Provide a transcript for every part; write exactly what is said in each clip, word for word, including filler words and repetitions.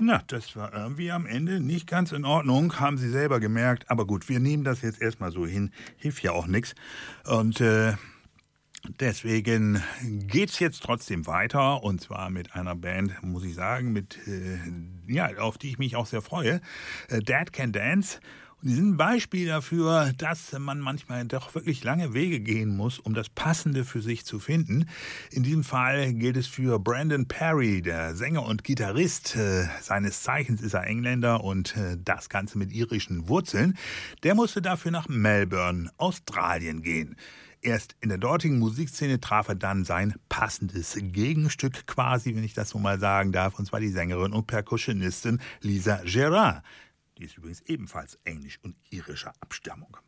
Na, das war irgendwie am Ende nicht ganz in Ordnung, haben sie selber gemerkt. Aber gut, wir nehmen das jetzt erstmal so hin. Hilft ja auch nichts. Und äh, deswegen geht's jetzt trotzdem weiter. Und zwar mit einer Band, muss ich sagen, mit äh, ja, auf die ich mich auch sehr freue. Äh, Dead Can Dance. Und die sind ein Beispiel dafür, dass man manchmal doch wirklich lange Wege gehen muss, um das Passende für sich zu finden. In diesem Fall gilt es für Brandon Perry, der Sänger und Gitarrist. Äh, seines Zeichens ist er Engländer und äh, das Ganze mit irischen Wurzeln. Der musste dafür nach Melbourne, Australien gehen. Erst in der dortigen Musikszene traf er dann sein passendes Gegenstück quasi, wenn ich das so mal sagen darf, und zwar die Sängerin und Percussionistin Lisa Gerrard. Die ist übrigens ebenfalls englisch- und irischer Abstammung.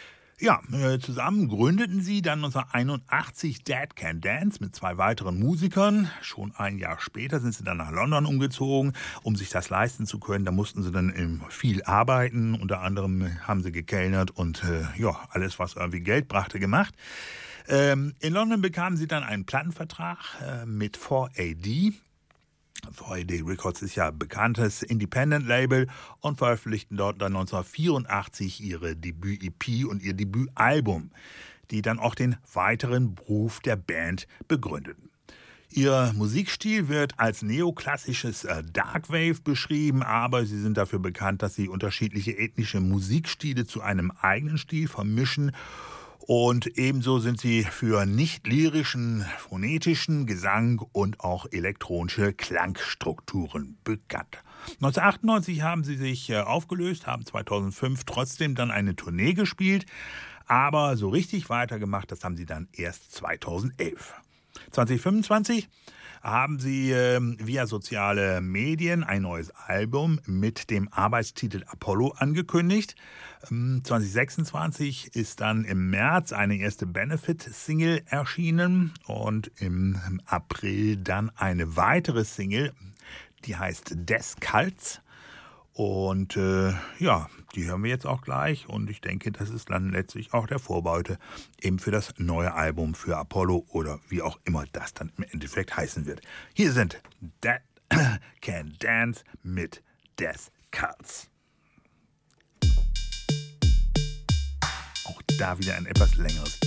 Ja, äh, zusammen gründeten sie dann neunzehnhunderteinundachtzig Dead Can Dance mit zwei weiteren Musikern. Schon ein Jahr später sind sie dann nach London umgezogen, um sich das leisten zu können. Da mussten sie dann ähm, viel arbeiten. Unter anderem haben sie gekellnert und äh, ja, alles, was irgendwie Geld brachte, gemacht. Ähm, in London bekamen sie dann einen Plattenvertrag äh, mit vier A D. vier A D Records ist ja ein bekanntes Independent-Label und veröffentlichten dort dann neunzehnhundertvierundachtzig ihre Debüt-E P und ihr Debütalbum, die dann auch den weiteren Beruf der Band begründeten. Ihr Musikstil wird als neoklassisches Darkwave beschrieben, aber sie sind dafür bekannt, dass sie unterschiedliche ethnische Musikstile zu einem eigenen Stil vermischen. Und ebenso sind sie für nicht-lyrischen, phonetischen Gesang und auch elektronische Klangstrukturen bekannt. neunzehnhundertachtundneunzig haben sie sich aufgelöst, haben zweitausendfünf trotzdem dann eine Tournee gespielt, aber so richtig weitergemacht, das haben sie dann erst zweitausendelf. zweitausendfünfundzwanzig haben sie äh, via soziale Medien ein neues Album mit dem Arbeitstitel Apollo angekündigt. Ähm, zweitausendsechsundzwanzig ist dann im März eine erste Benefit-Single erschienen und im April dann eine weitere Single, die heißt Des Cults. Und äh, ja, die hören wir jetzt auch gleich und ich denke, das ist dann letztlich auch der Vorbeute eben für das neue Album für Apollo oder wie auch immer das dann im Endeffekt heißen wird. Hier sind Dead Can Dance mit Des Cults. Auch da wieder ein etwas längeres